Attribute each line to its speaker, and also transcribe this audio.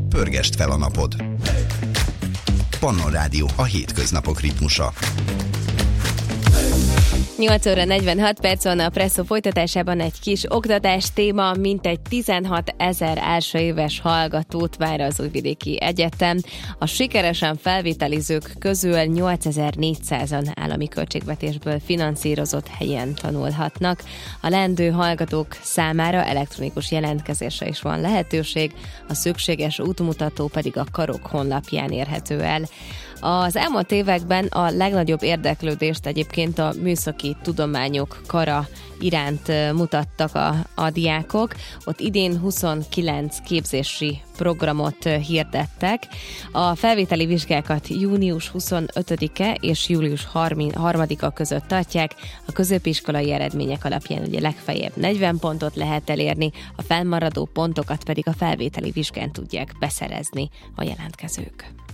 Speaker 1: Pörgesd fel a napod! Pannon Rádió, a hétköznapok ritmusa.
Speaker 2: 8 óra 46 perc van, a Presszó folytatásában egy kis oktatás téma, mintegy 16 000 első éves hallgatót vár az Újvidéki Egyetem. A sikeresen felvételizők közül 8400-an állami költségvetésből finanszírozott helyen tanulhatnak. A leendő hallgatók számára elektronikus jelentkezésre is van lehetőség, a szükséges útmutató pedig a Karok honlapján érhető el. Az elmúlt években a legnagyobb érdeklődést egyébként a műszaki tudományok kara iránt mutattak a diákok. Ott idén 29 képzési programot hirdettek. A felvételi vizsgákat június 25-e és július 3-a között tartják. A középiskolai eredmények alapján ugye legfeljebb 40 pontot lehet elérni, a fennmaradó pontokat pedig a felvételi vizsgán tudják beszerezni a jelentkezők.